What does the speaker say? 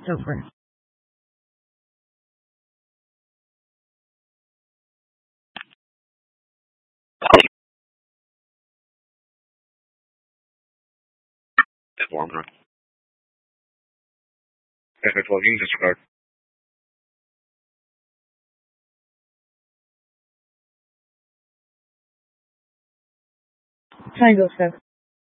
Over. It's longer. If it's working, disregard. Triangle step.